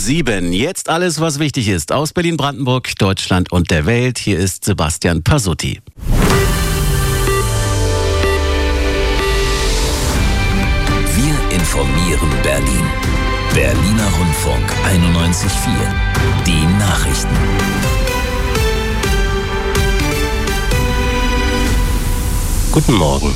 7. Jetzt alles, was wichtig ist aus Berlin-Brandenburg, Deutschland und der Welt. Hier ist Sebastian Pasutti. Wir informieren Berlin. Berliner Rundfunk 91.4. Die Nachrichten. Guten Morgen.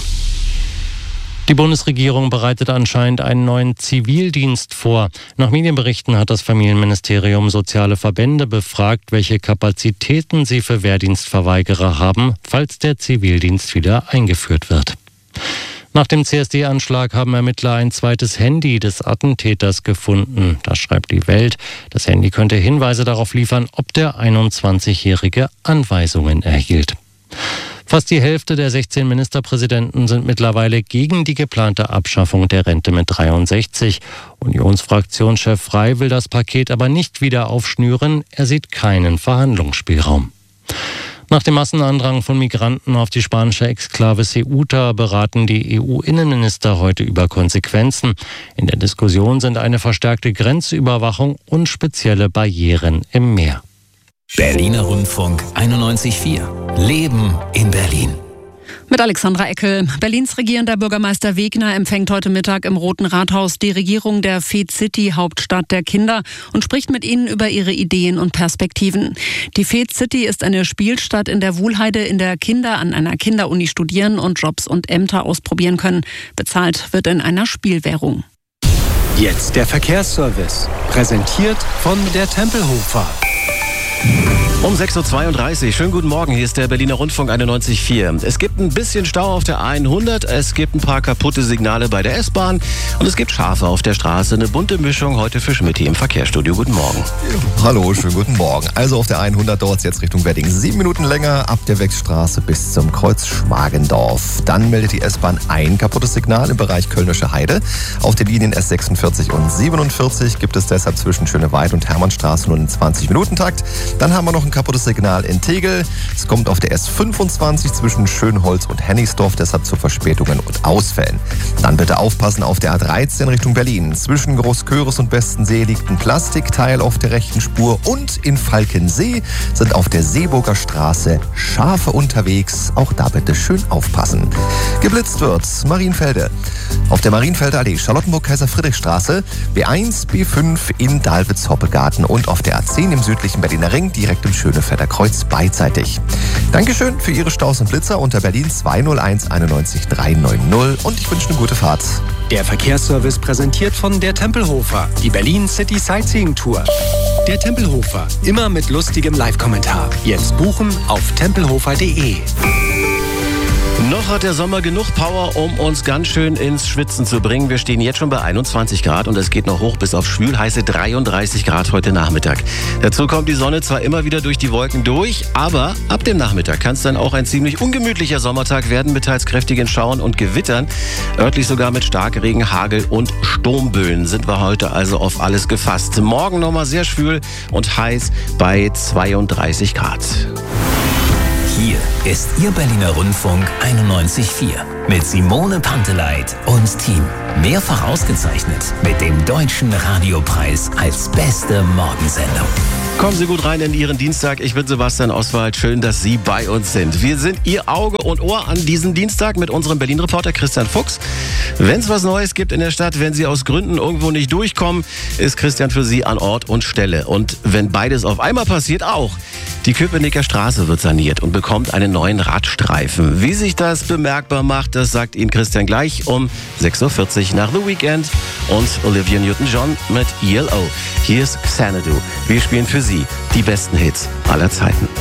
Die Bundesregierung bereitet anscheinend einen neuen Zivildienst vor. Nach Medienberichten hat das Familienministerium soziale Verbände befragt, welche Kapazitäten sie für Wehrdienstverweigerer haben, falls der Zivildienst wieder eingeführt wird. Nach dem CSD-Anschlag haben Ermittler ein zweites Handy des Attentäters gefunden. Das schreibt die Welt. Das Handy könnte Hinweise darauf liefern, ob der 21-Jährige Anweisungen erhielt. Fast die Hälfte der 16 Ministerpräsidenten sind mittlerweile gegen die geplante Abschaffung der Rente mit 63. Unionsfraktionschef Frey will das Paket aber nicht wieder aufschnüren. Er sieht keinen Verhandlungsspielraum. Nach dem Massenandrang von Migranten auf die spanische Exklave Ceuta beraten die EU-Innenminister heute über Konsequenzen. In der Diskussion sind eine verstärkte Grenzüberwachung und spezielle Barrieren im Meer. Berliner Rundfunk 91.4. Leben in Berlin. Mit Alexandra Eckel. Berlins regierender Bürgermeister Wegner empfängt heute Mittag im Roten Rathaus die Regierung der Fed City, Hauptstadt der Kinder, und spricht mit ihnen über ihre Ideen und Perspektiven. Die Fed City ist eine Spielstadt in der Wuhlheide, in der Kinder an einer Kinderuni studieren und Jobs und Ämter ausprobieren können. Bezahlt wird in einer Spielwährung. Jetzt der Verkehrsservice, präsentiert von der Tempelhofer. Um 6.32 Uhr. Schönen guten Morgen, hier ist der Berliner Rundfunk 91.4. Es gibt ein bisschen Stau auf der 100, es gibt ein paar kaputte Signale bei der S-Bahn und es gibt Schafe auf der Straße. Eine bunte Mischung heute für Schmidt im Verkehrsstudio. Guten Morgen. Hallo, schönen guten Morgen. Also auf der 100 dauert es jetzt Richtung Wedding 7 Minuten länger, ab der Wechsstraße bis zum Kreuz Schmargendorf. Dann meldet die S-Bahn ein kaputtes Signal im Bereich Kölnische Heide. Auf den Linien S46 und 47 gibt es deshalb zwischen Schöneweid und Hermannstraße nur einen 20-Minuten-Takt. Dann haben wir noch ein kaputtes Signal in Tegel. Es kommt auf der S25 zwischen Schönholz und Hennigsdorf, deshalb zu Verspätungen und Ausfällen. Dann bitte aufpassen auf der A13 Richtung Berlin. Zwischen Großköris und Bestensee liegt ein Plastikteil auf der rechten Spur und in Falkensee sind auf der Seeburger Straße Schafe unterwegs. Auch da bitte schön aufpassen. Geblitzt wird Marienfelde. Auf der Marienfelder Allee, Charlottenburg-Kaiser-Friedrich-Straße, B1, B5 in Dahlwitz-Hoppegarten und auf der A10 im südlichen Berliner Ring, direkt im Schönefelder Kreuz beidseitig. Dankeschön für Ihre Staus und Blitzer unter Berlin 201 91 390 und ich wünsche eine gute Fahrt. Der Verkehrsservice präsentiert von der Tempelhofer, die Berlin City Sightseeing Tour. Der Tempelhofer, immer mit lustigem Live-Kommentar. Jetzt buchen auf tempelhofer.de. Noch hat der Sommer genug Power, um uns ganz schön ins Schwitzen zu bringen. Wir stehen jetzt schon bei 21 Grad und es geht noch hoch bis auf schwülheiße 33 Grad heute Nachmittag. Dazu kommt die Sonne zwar immer wieder durch die Wolken durch, aber ab dem Nachmittag kann es dann auch ein ziemlich ungemütlicher Sommertag werden mit teils kräftigen Schauern und Gewittern. Örtlich sogar mit Starkregen, Hagel und Sturmböen sind wir heute also auf alles gefasst. Morgen nochmal sehr schwül und heiß bei 32 Grad. Hier ist Ihr Berliner Rundfunk 91.4 mit Simone Panteleit und Team. Mehrfach ausgezeichnet mit dem Deutschen Radiopreis als beste Morgensendung. Kommen Sie gut rein in Ihren Dienstag. Ich bin Sebastian Oswald. Schön, dass Sie bei uns sind. Wir sind Ihr Auge und Ohr an diesem Dienstag mit unserem Berlin-Reporter Christian Fuchs. Wenn es was Neues gibt in der Stadt, wenn Sie aus Gründen irgendwo nicht durchkommen, ist Christian für Sie an Ort und Stelle. Und wenn beides auf einmal passiert, auch. Die Köpenicker Straße wird saniert und bekommt einen neuen Radstreifen. Wie sich das bemerkbar macht, das sagt Ihnen Christian gleich um 6.40 Uhr nach The Weeknd und Olivia Newton-John mit ELO. Hier ist Xanadu. Wir spielen für Sie die besten Hits aller Zeiten.